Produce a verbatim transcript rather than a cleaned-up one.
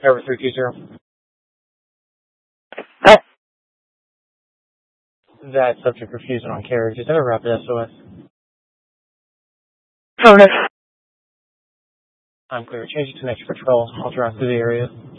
Air three two zero. That subject refusing on carriage. Is that a rapid S O S? Affirmative. I'm clear. Change it to next patrol. I'll drive through the area.